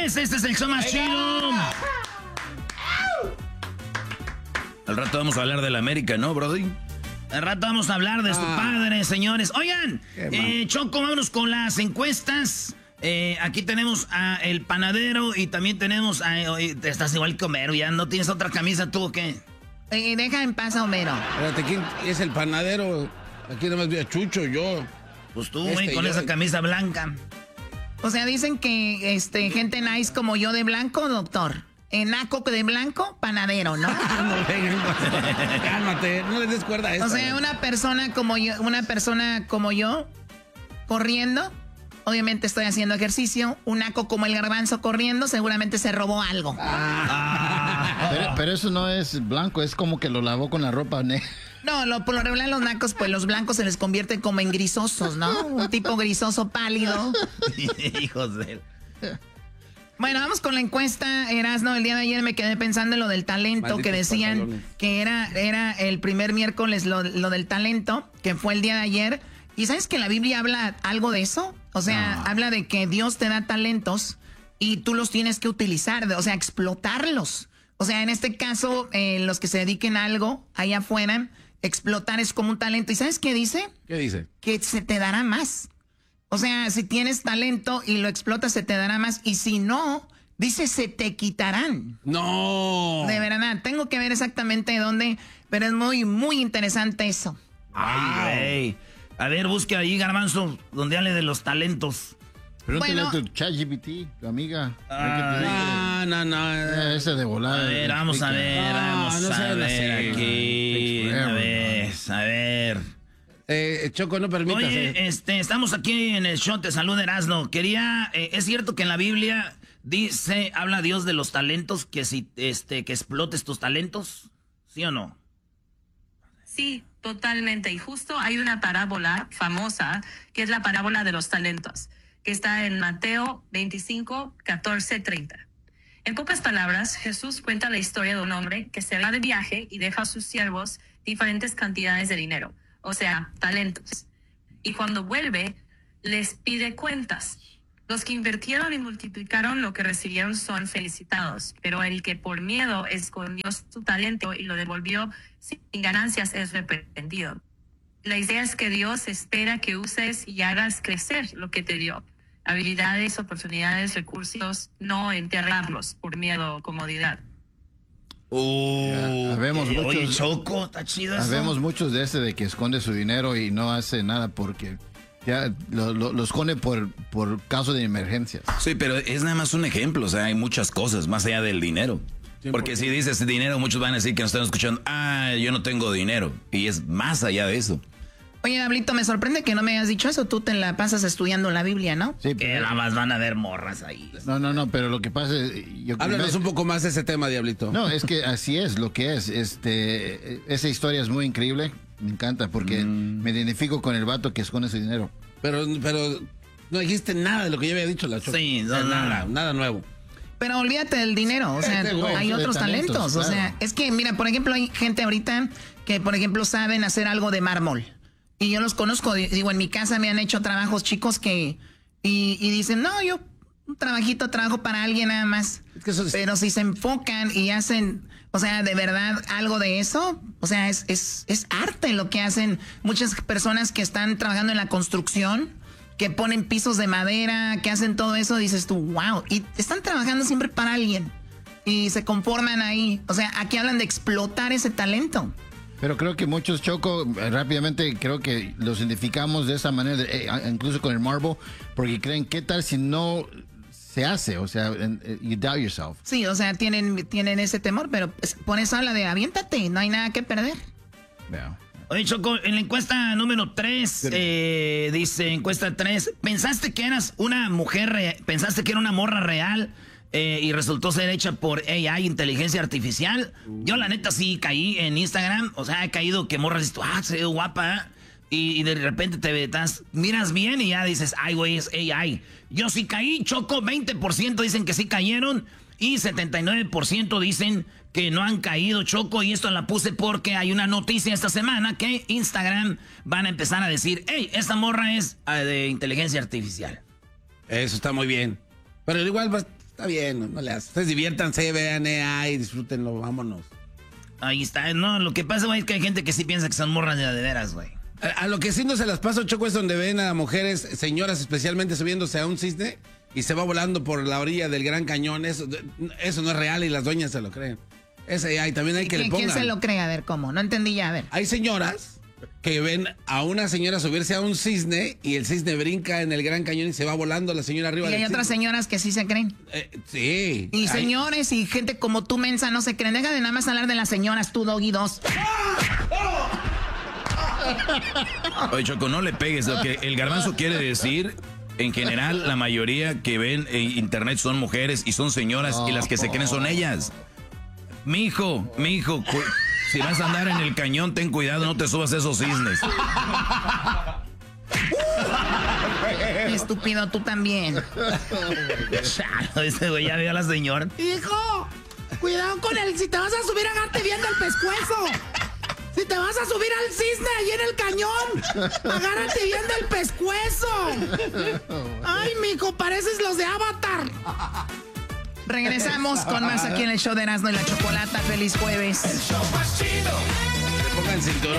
señores, este es el show más chido. Al rato vamos a hablar de la América, ¿no, Brody? Al rato vamos a hablar de su padre, señores. Oigan, Choco, vámonos con las encuestas. Aquí tenemos a el panadero y también tenemos a... estás igual que Homero, ¿ya no tienes otra camisa tú o qué? Deja en paz a Homero. Espérate, ¿quién es el panadero? Aquí nomás vi a Chucho, yo. Pues tú, güey, con esa camisa blanca. O sea, dicen que gente nice como yo de blanco, doctor. Naco de blanco, panadero, ¿no? Cálmate, no le des cuerda a eso. O sea, una persona como yo, corriendo, obviamente estoy haciendo ejercicio. Un naco como el garbanzo corriendo, seguramente se robó algo. Pero eso no es blanco, es como que lo lavó con la ropa negra. No, por lo regular los nacos, pues los blancos se les convierten como en grisosos, ¿no? Un tipo grisoso pálido. Hijos de él. Bueno, vamos con la encuesta, Erasno. El día de ayer me quedé pensando en lo del talento, malditos que decían pantalones. Que era el primer miércoles lo del talento, que fue el día de ayer. ¿Y sabes que la Biblia habla algo de eso? O sea, habla de que Dios te da talentos y tú los tienes que utilizar, o sea, explotarlos. O sea, en este caso, los que se dediquen a algo allá afuera, explotar es como un talento. ¿Y sabes qué dice? ¿Qué dice? Que se te dará más. O sea, si tienes talento y lo explotas, se te dará más. Y si no, dice, se te quitarán. No. De verdad, tengo que ver exactamente dónde, pero es muy, muy interesante eso. Ay, güey. A ver, busque ahí, Garbanzo, donde hable de los talentos. Pregúntale a tu ChatGPT, tu amiga. No. Ese de volada. A ver, vamos a ver aquí. A ver. Choco, no permitas. Oye, estamos aquí en el show de Salud Erasno. Es cierto que en la Biblia habla Dios de los talentos, que si que explotes tus talentos, ¿sí o no? Sí, totalmente. Y justo hay una parábola famosa, que es la parábola de los talentos, que está en Mateo 25, 14, 30. En pocas palabras, Jesús cuenta la historia de un hombre que se va de viaje y deja a sus siervos diferentes cantidades de dinero. O sea, talentos. Y cuando vuelve, les pide cuentas. Los que invirtieron y multiplicaron lo que recibieron son felicitados, pero el que por miedo escondió su talento y lo devolvió sin ganancias es reprendido. La idea es que Dios espera que uses y hagas crecer lo que te dio. Habilidades, oportunidades, recursos, no enterrarlos por miedo o comodidad. Habemos muchos. Oye, Choco, está chido eso. Habemos muchos de de que esconde su dinero y no hace nada porque ya lo esconde por caso de emergencias. Sí, pero es nada más un ejemplo. O sea, hay muchas cosas más allá del dinero. Porque si dices dinero, muchos van a decir que nos están escuchando, yo no tengo dinero. Y es más allá de eso. Oye, Diablito, me sorprende que no me hayas dicho eso. Tú te la pasas estudiando la Biblia, ¿no? Sí, que nada más van a ver morras ahí. No, pero lo que pasa es... Háblanos un poco más de ese tema, Diablito. No, es que así es lo que es. Esa historia es muy increíble. Me encanta porque me identifico con el vato que esconde su dinero. Pero no dijiste nada de lo que yo había dicho, la Choco. Sí, nada nuevo. Pero olvídate del dinero, o sea, hay otros talentos. Claro. O sea, es que, mira, por ejemplo, hay gente ahorita que, por ejemplo, saben hacer algo de mármol. Y yo los conozco, digo, en mi casa me han hecho trabajos chicos que... Y dicen, no, yo trabajo para alguien nada más. Es que pero si se enfocan y hacen, o sea, de verdad algo de eso, o sea, es arte lo que hacen muchas personas que están trabajando en la construcción, que ponen pisos de madera, que hacen todo eso, dices tú, wow, y están trabajando siempre para alguien y se conforman ahí. O sea, aquí hablan de explotar ese talento. Pero creo que muchos, Choco, rápidamente creo que los identificamos de esa manera, incluso con el marble, porque creen, ¿qué tal si no se hace? O sea, you doubt yourself. Sí, o sea, tienen ese temor, pero por eso habla de aviéntate, no hay nada que perder. Yeah. Oye, Choco, en la encuesta número 3, dice, encuesta 3, ¿pensaste que eras una mujer, pensaste que era una morra real? Y resultó ser hecha por AI, inteligencia artificial. Yo la neta sí caí en Instagram. O sea, he caído que morras dices, se ve guapa. Y de repente miras bien y ya dices, ay, güey, es AI. Yo sí caí, Choco, 20% dicen que sí cayeron. Y 79% dicen que no han caído, Choco. Y esto la puse porque hay una noticia esta semana que Instagram van a empezar a decir, hey, esta morra es de inteligencia artificial. Eso está muy bien. Pero igual Está bien, no le haces. Ustedes diviértanse, vean y disfrútenlo, vámonos. Ahí está. No, lo que pasa, güey, es que hay gente que sí piensa que son morras de veras, güey. A lo que sí no se las paso, Choco, es donde ven a mujeres, señoras especialmente, subiéndose a un cisne y se va volando por la orilla del Gran Cañón. Eso no es real y las doñas se lo creen. Ese hay, también hay que le pongan. ¿Quién se lo cree? A ver, ¿cómo? No entendí ya, a ver. Hay señoras que ven a una señora subirse a un cisne y el cisne brinca en el Gran Cañón y se va volando la señora arriba. Y hay otras señoras que sí se creen. Sí. Y señores y gente como tú, mensa, no se creen. Deja de nada más hablar de las señoras, tú, Doggy 2. Oye, Choco, no le pegues. Lo que el garbanzo quiere decir, en general, la mayoría que ven en internet son mujeres y son señoras y las que se creen son ellas. Mijo, si vas a andar en el cañón, ten cuidado, no te subas a esos cisnes. Estúpido, tú también. Ese güey ya vio a la señora. Hijo, cuidado con él. Si te vas a subir, agárrate bien del pescuezo. Si te vas a subir al cisne ahí en el cañón, agárrate bien del pescuezo. Ay, mijo, pareces los de Avatar. Regresamos con más aquí en el show de Erasmo y la Chocolata. Feliz jueves. Se pongan cinturón.